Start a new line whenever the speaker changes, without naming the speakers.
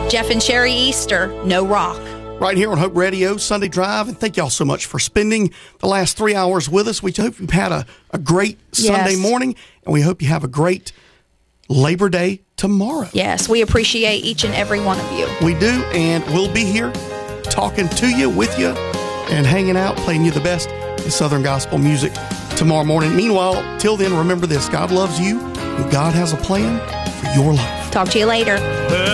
Jeff and Sherry Easter, No Rock.
Right here on Hope Radio, Sunday Drive. And thank y'all so much for spending the last 3 hours with us. We hope you've had a great Sunday morning, and we hope you have a great Labor Day tomorrow.
Yes, we appreciate each and every one of you.
We do, and we'll be here talking to you, with you, and hanging out, playing you the best in Southern gospel music tomorrow morning. Meanwhile, till then, remember this: God loves you, and God has a plan for your life.
Talk to you later.